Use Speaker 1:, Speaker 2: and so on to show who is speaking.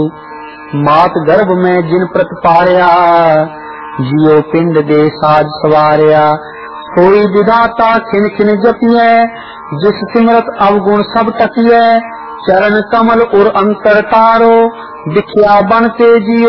Speaker 1: मात गर्भ में जिन प्रतिपारिया, जियो पिंड दे साज सवारिया। कोई विधाता खिन खिन जपिए, जिस सिमरत अवगुण सब टकिए। चरण कमल उर अंतर तारो, दिखिया बन ते जियो